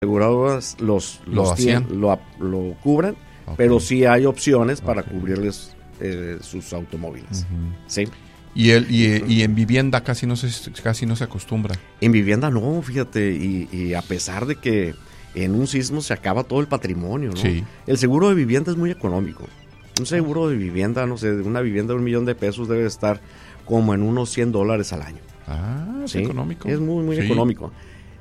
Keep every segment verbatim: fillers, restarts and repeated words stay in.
aseguradoras los, lo, los hacían. Tien, lo, lo cubren, okay. Pero sí hay opciones para okay. cubrirles eh, sus automóviles. Uh-huh. ¿Sí? Y, el, y, y en vivienda casi no se casi no se acostumbra. En vivienda no, fíjate, y, y a pesar de que en un sismo se acaba todo el patrimonio, ¿no? Sí. El seguro de vivienda es muy económico. Un seguro de vivienda, no sé, una vivienda de un millón de pesos debe estar como en unos cien dólares al año. Ah, es ¿sí? económico. Es muy, muy sí. económico.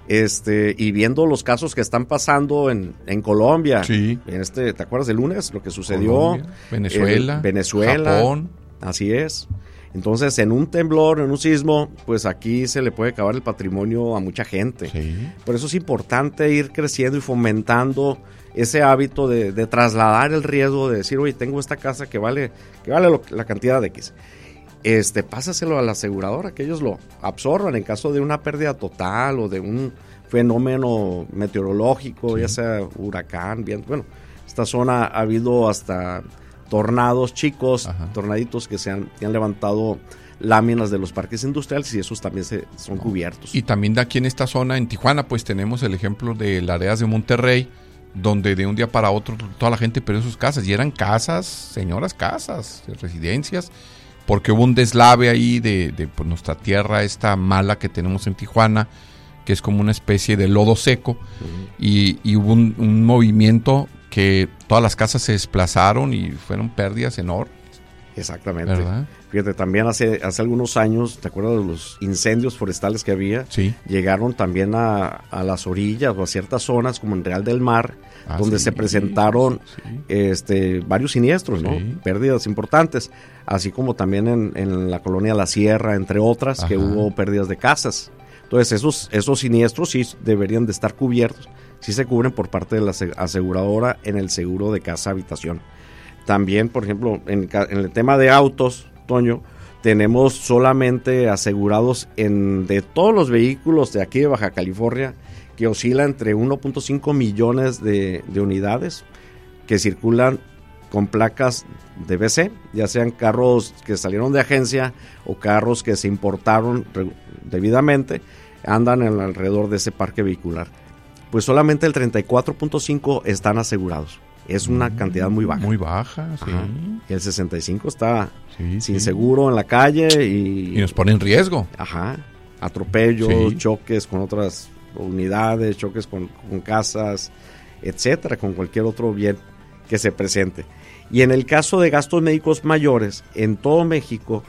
Este, y viendo los casos que están pasando en, en Colombia, sí. en este, ¿te acuerdas el lunes? Lo que sucedió. Colombia, Venezuela, en Venezuela, Japón. Así es. Entonces, en un temblor, en un sismo, pues aquí se le puede acabar el patrimonio a mucha gente. Sí. Por eso es importante ir creciendo y fomentando ese hábito de, de trasladar el riesgo, de decir, oye, tengo esta casa que vale, que vale lo, la cantidad de X. Este, pásaselo a la aseguradora, que ellos lo absorban en caso de una pérdida total o de un fenómeno meteorológico, sí. ya sea huracán, viento. Bueno, esta zona ha habido hasta tornados chicos, Ajá. tornaditos que se han, que han levantado láminas de los parques industriales y esos también se, son no. cubiertos. Y también de aquí en esta zona, en Tijuana, pues tenemos el ejemplo de las áreas de Monterrey, donde de un día para otro toda la gente perdió sus casas, y eran casas, señoras casas, residencias, porque hubo un deslave ahí de, de pues, nuestra tierra esta mala que tenemos en Tijuana, que es como una especie de lodo seco, uh-huh. y, y hubo un, un movimiento que todas las casas se desplazaron y fueron pérdidas enormes. Exactamente. ¿Verdad? Fíjate, también hace, hace algunos años, ¿te acuerdas de los incendios forestales que había? Sí. Llegaron también a, a las orillas o a ciertas zonas como en Real del Mar, ah, donde sí, se presentaron sí, sí. Este, varios siniestros, ¿no? Sí. Pérdidas importantes, así como también en, en la colonia La Sierra, entre otras, Ajá. que hubo pérdidas de casas. Entonces, esos, esos siniestros sí deberían de estar cubiertos, sí se cubren por parte de la aseguradora en el seguro de casa-habitación. También, por ejemplo, en, en el tema de autos, Toño, tenemos solamente asegurados en de todos los vehículos de aquí de Baja California, que oscila entre uno punto cinco millones de, de unidades que circulan con placas de B C, ya sean carros que salieron de agencia o carros que se importaron re, debidamente, andan en alrededor de ese parque vehicular. Pues solamente el treinta y cuatro punto cinco están asegurados. Es una cantidad muy baja. Muy baja, sí. Ajá. El sesenta y cinco está sí, sin sí. seguro en la calle y... Y nos pone en riesgo. Ajá. Atropellos, sí. choques con otras unidades, choques con, con casas, etcétera, con cualquier otro bien que se presente. Y en el caso de gastos médicos mayores, en todo México,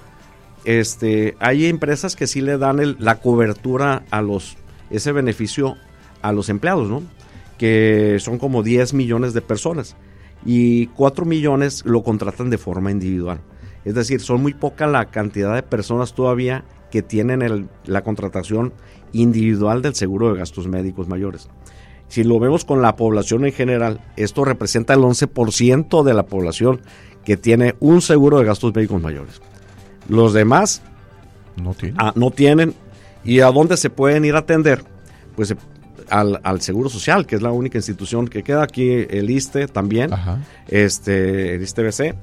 este, hay empresas que sí le dan el, la cobertura a los, ese beneficio a los empleados, ¿no? Que son como diez millones de personas y cuatro millones lo contratan de forma individual. Es decir, son muy poca la cantidad de personas todavía que tienen el, la contratación individual del seguro de gastos médicos mayores. Si lo vemos con la población en general, esto representa el once por ciento de la población que tiene un seguro de gastos médicos mayores. Los demás no tienen. Ah, no tienen. ¿Y a dónde se pueden ir a atender? Pues se Al, al Seguro Social, que es la única institución que queda aquí, el ISSSTE también, Ajá. este el ISSSTE B C.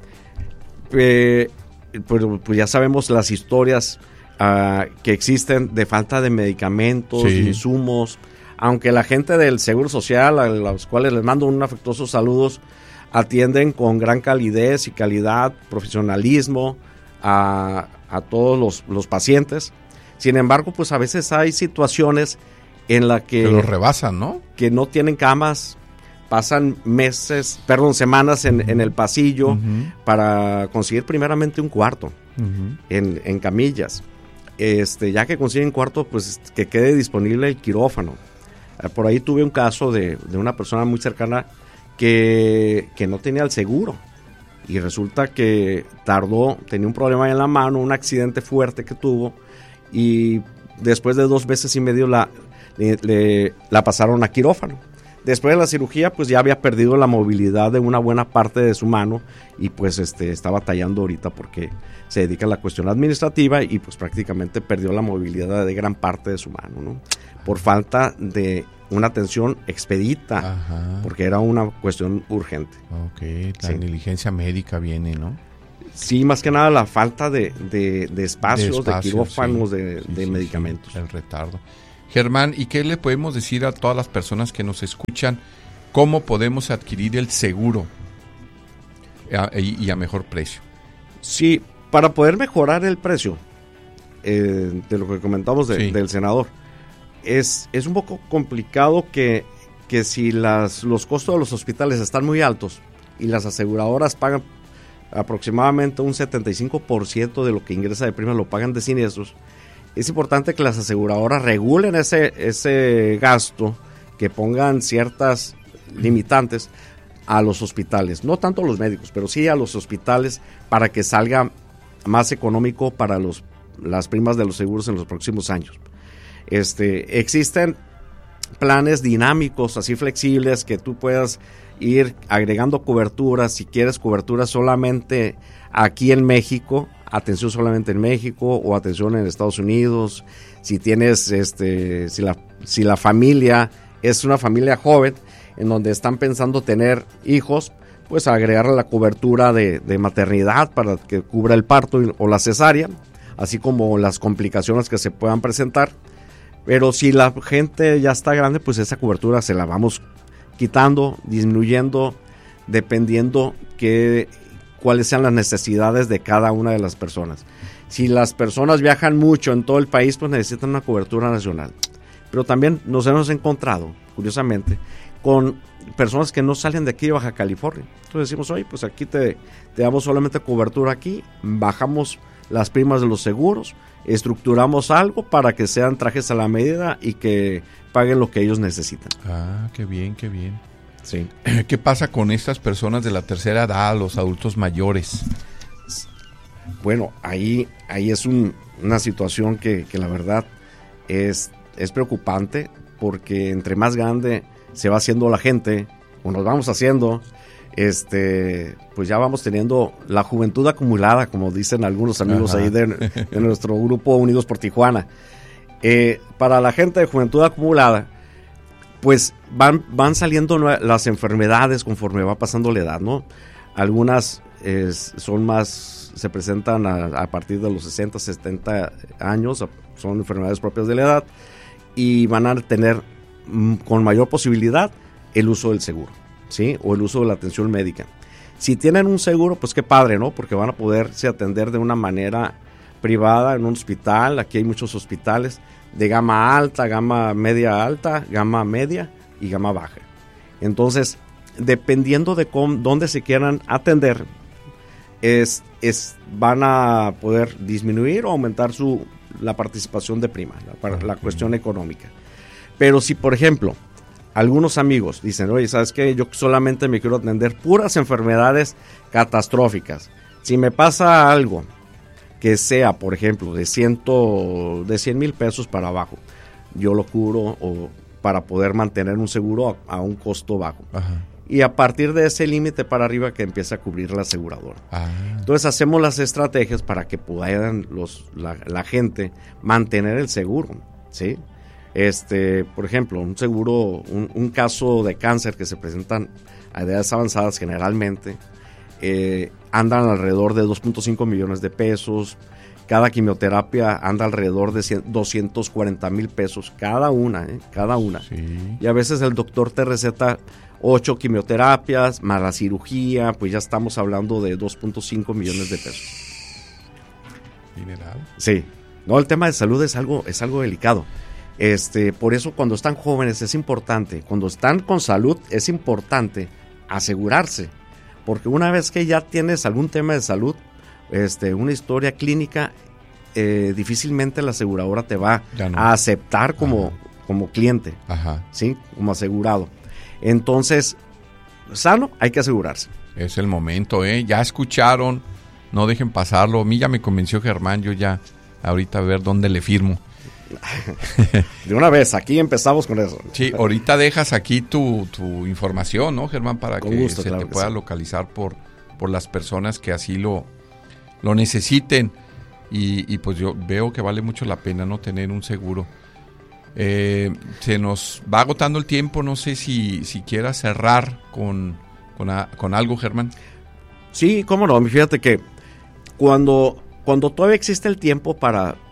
Eh, pues, pues ya sabemos las historias uh, que existen de falta de medicamentos, sí. insumos, aunque la gente del Seguro Social, a los cuales les mando un afectuoso saludos, atienden con gran calidez y calidad, profesionalismo a, a todos los, los pacientes. Sin embargo, pues a veces hay situaciones en la que, que los rebasan, ¿no? Que no tienen camas, pasan meses, perdón, semanas en, uh-huh. en el pasillo uh-huh. para conseguir primeramente un cuarto uh-huh. en, en camillas. Este, ya que consiguen cuarto, pues que quede disponible el quirófano. Por ahí tuve un caso de, de una persona muy cercana que, que no tenía el seguro y resulta que tardó, tenía un problema en la mano, un accidente fuerte que tuvo y después de dos meses y medio la Le, le, la pasaron a quirófano. Después de la cirugía, pues ya había perdido la movilidad de una buena parte de su mano y pues este está batallando ahorita porque se dedica a la cuestión administrativa y pues prácticamente perdió la movilidad de gran parte de su mano, ¿no? Por falta de una atención expedita, Ajá. porque era una cuestión urgente. Ok, la sí. negligencia médica viene, ¿no? Sí, más que nada la falta de, de, de espacios, de, espacio, de quirófanos, sí, de, sí, de sí, medicamentos. Sí, el retardo. Germán, ¿y qué le podemos decir a todas las personas que nos escuchan? ¿Cómo podemos adquirir el seguro a, y, y a mejor precio? Sí, para poder mejorar el precio, eh, de lo que comentamos de, sí. del senador, es, es un poco complicado que, que si las, los costos de los hospitales están muy altos y las aseguradoras pagan aproximadamente un setenta y cinco por ciento de lo que ingresa de prima lo pagan de siniestros, es importante que las aseguradoras regulen ese, ese gasto, que pongan ciertas limitantes a los hospitales, no tanto a los médicos, pero sí a los hospitales, para que salga más económico para los, las primas de los seguros en los próximos años. Este, existen planes dinámicos, así flexibles, que tú puedas ir agregando coberturas. Si quieres cobertura solamente aquí en México, atención solamente en México, o atención en Estados Unidos. Si tienes, este, si la, si la familia es una familia joven, en donde están pensando tener hijos, pues agregarle la cobertura de, de maternidad para que cubra el parto y, o la cesárea, así como las complicaciones que se puedan presentar. Pero si la gente ya está grande, pues esa cobertura se la vamos quitando, disminuyendo, dependiendo que, cuáles sean las necesidades de cada una de las personas. Si las personas viajan mucho en todo el país, pues necesitan una cobertura nacional. Pero también nos hemos encontrado, curiosamente, con personas que no salen de aquí de Baja California. Entonces decimos, oye, pues aquí te, te damos solamente cobertura aquí, bajamos las primas de los seguros, estructuramos algo para que sean trajes a la medida y que paguen lo que ellos necesitan. Ah, qué bien, qué bien. Sí. ¿Qué pasa con estas personas de la tercera edad, los adultos mayores? Bueno, ahí, ahí es un, una situación que, que la verdad es, es preocupante, porque entre más grande se va haciendo la gente, o nos vamos haciendo, este, pues ya vamos teniendo la juventud acumulada, como dicen algunos amigos Ajá. ahí de, de nuestro grupo Unidos por Tijuana. Eh, para la gente de juventud acumulada, pues van, van saliendo las enfermedades conforme va pasando la edad, ¿no? Algunas eh, son más, se presentan a, a partir de los sesenta, setenta años, son enfermedades propias de la edad, y van a tener mm, con mayor posibilidad el uso del seguro, ¿sí? O el uso de la atención médica. Si tienen un seguro, pues qué padre, ¿no? Porque van a poderse atender de una manera privada en un hospital. Aquí hay muchos hospitales de gama alta, gama media alta, gama media y gama baja. Entonces, dependiendo de cómo, dónde se quieran atender, es, es, van a poder disminuir o aumentar su, la participación de prima, la, la cuestión económica. Pero si, por ejemplo, algunos amigos dicen, oye, ¿sabes qué? Yo solamente me quiero atender puras enfermedades catastróficas. Si me pasa algo que sea, por ejemplo, de ciento, de cien mil pesos para abajo, yo lo cubro, o para poder mantener un seguro a, a un costo bajo. Ajá. Y a partir de ese límite para arriba, que empieza a cubrir la aseguradora. Ah. Entonces hacemos las estrategias para que puedan los, la, la gente mantener el seguro, ¿sí? Este, por ejemplo, un seguro, un, un caso de cáncer que se presentan a edades avanzadas generalmente, eh, andan alrededor de dos punto cinco millones de pesos. Cada quimioterapia anda alrededor de doscientos cuarenta mil pesos cada una, ¿eh? cada una. Sí. Y a veces el doctor te receta ocho quimioterapias más la cirugía, pues ya estamos hablando de dos punto cinco millones de pesos. ¿Mineral? Sí. No, el tema de salud es algo, es algo delicado. Este, por eso cuando están jóvenes es importante, cuando están con salud es importante asegurarse, porque una vez que ya tienes algún tema de salud, este, una historia clínica, eh, difícilmente la aseguradora te va no. a aceptar como, como cliente, Ajá. ¿sí? Como asegurado. Entonces, sano, hay que asegurarse. Es el momento, ¿eh? Ya escucharon, no dejen pasarlo. A mí ya me convenció Germán, yo ya ahorita a ver dónde le firmo. De una vez, aquí empezamos con eso. Sí, ahorita dejas aquí tu, tu información, ¿no, Germán? Para con que gusto, se claro te pueda sí. localizar por, por las personas que así lo, lo necesiten. Y, y pues yo veo que vale mucho la pena no tener un seguro. Eh, se nos va agotando el tiempo, no sé si, si quieras cerrar con, con, a, con algo, Germán. Sí, cómo no, fíjate que cuando, cuando todavía existe el tiempo para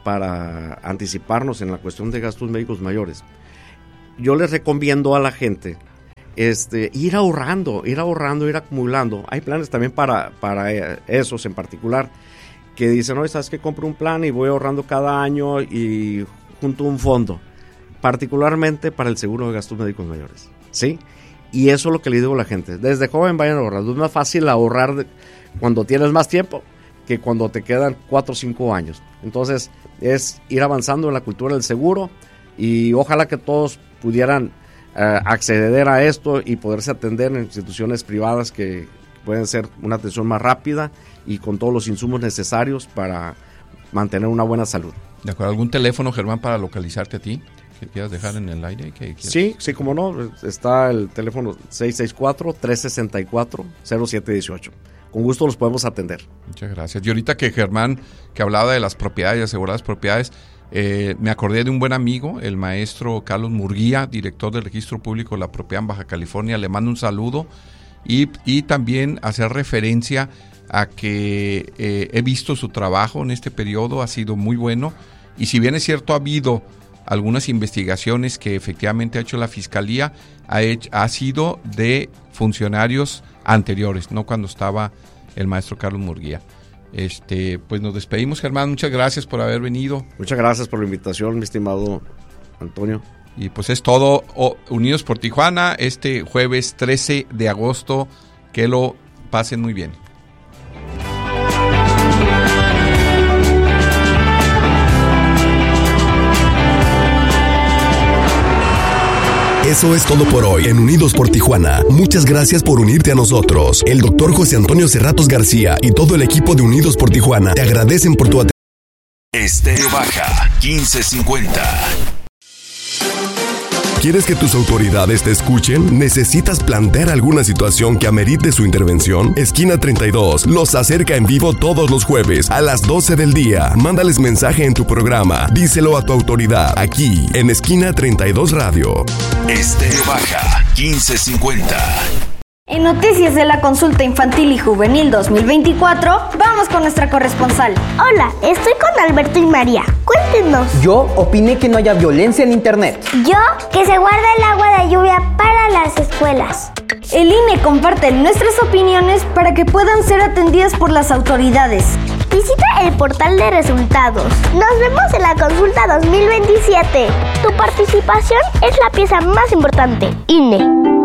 para anticiparnos en la cuestión de gastos médicos mayores, yo les recomiendo a la gente este, ir ahorrando, ir ahorrando, ir acumulando. Hay planes también para, para esos en particular, que dicen, no, sabes que compro un plan y voy ahorrando cada año y junto un fondo, particularmente para el seguro de gastos médicos mayores, ¿sí? Y eso es lo que le digo a la gente, desde joven vayan ahorrando. Es más fácil ahorrar de, cuando tienes más tiempo que cuando te quedan cuatro o cinco años. Entonces es ir avanzando en la cultura del seguro y ojalá que todos pudieran uh, acceder a esto y poderse atender en instituciones privadas que pueden ser una atención más rápida y con todos los insumos necesarios para mantener una buena salud. ¿De acuerdo? ¿Algún teléfono, Germán, para localizarte a ti que quieras dejar en el aire? ¿Qué sí, sí, como no, está el teléfono seis seis cuatro, tres seis cuatro, cero siete uno ocho. Con gusto los podemos atender. Muchas gracias. Y ahorita que Germán, que hablaba de las propiedades, aseguradas propiedades, eh, me acordé de un buen amigo, el maestro Carlos Murguía, director del Registro Público de la Propiedad en Baja California. Le mando un saludo y, y también hacer referencia a que eh, he visto su trabajo en este periodo, ha sido muy bueno. Y si bien es cierto, ha habido algunas investigaciones que efectivamente ha hecho la Fiscalía, ha, hecho, ha sido de funcionarios anteriores, no cuando estaba el maestro Carlos Murguía. Este, pues nos despedimos, Germán, muchas gracias por haber venido. Muchas gracias por la invitación, mi estimado Antonio. Y pues es todo, oh, Unidos por Tijuana, este jueves trece de agosto, que lo pasen muy bien. Eso es todo por hoy en Unidos por Tijuana. Muchas gracias por unirte a nosotros. El doctor José Antonio Cerratos García y todo el equipo de Unidos por Tijuana te agradecen por tu atención. Estéreo Baja quince cincuenta. ¿Quieres que tus autoridades te escuchen? ¿Necesitas plantear alguna situación que amerite su intervención? Esquina treinta y dos los acerca en vivo todos los jueves a las doce del día. Mándales mensaje en tu programa. Díselo a tu autoridad aquí en Esquina treinta y dos Radio. Estéreo Baja quince cincuenta. En Noticias de la Consulta Infantil y Juvenil dos mil veinticuatro, vamos con nuestra corresponsal. Hola, estoy con Alberto y María. Cuéntenos. Yo opiné que no haya violencia en internet. Yo, que se guarde el agua de lluvia para las escuelas. El I N E comparte nuestras opiniones para que puedan ser atendidas por las autoridades. Visita el portal de resultados. Nos vemos en la consulta dos mil veintisiete. Tu participación es la pieza más importante. I N E.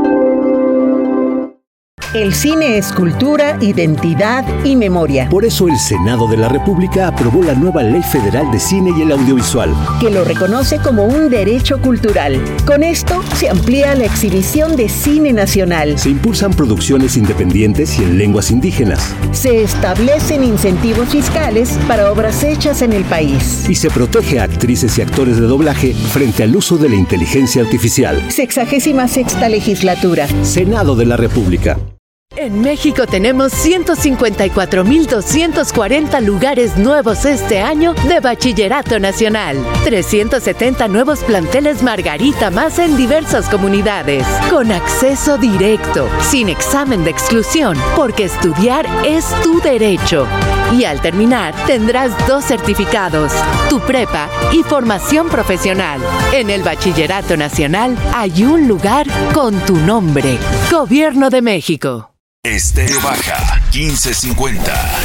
El cine es cultura, identidad y memoria. Por eso el Senado de la República aprobó la nueva Ley Federal de Cine y el Audiovisual, que lo reconoce como un derecho cultural. Con esto se amplía la exhibición de cine nacional. Se impulsan producciones independientes y en lenguas indígenas. Se establecen incentivos fiscales para obras hechas en el país. Y se protege a actrices y actores de doblaje frente al uso de la inteligencia artificial. Sexagésima sexta legislatura. Senado de la República. En México tenemos ciento cincuenta y cuatro mil doscientos cuarenta lugares nuevos este año de Bachillerato Nacional. trescientos setenta nuevos planteles Margarita más en diversas comunidades. Con acceso directo, sin examen de exclusión, porque estudiar es tu derecho. Y al terminar, tendrás dos certificados, tu prepa y formación profesional. En el Bachillerato Nacional hay un lugar con tu nombre. Gobierno de México. Estéreo Baja quince cincuenta.